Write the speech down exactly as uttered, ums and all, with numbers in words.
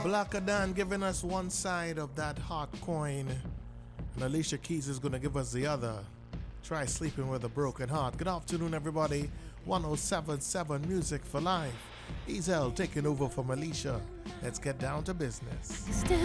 Black Dan giving us one side of that hot coin, and Alicia Keys is gonna give us the other. Try sleeping with a broken heart. Good afternoon, everybody. one oh seven point seven Music for Life. Ezel taking over from Alicia. Let's get down to business.